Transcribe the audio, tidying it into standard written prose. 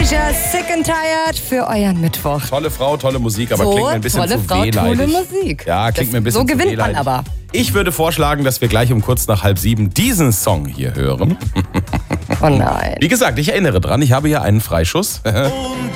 Anastasia, Sick and Tired für euren Mittwoch. Tolle Frau, tolle Musik, aber so, klingt mir ein bisschen tolle zu Frau, wehleidig. tolle Musik. Ja, klingt mir ein bisschen so zu gewinnt man wehleidig. aber. Ich würde vorschlagen, dass wir gleich um kurz nach 6:30 diesen Song hier hören. Oh nein. Wie gesagt, ich erinnere dran, ich habe hier einen Freischuss. Und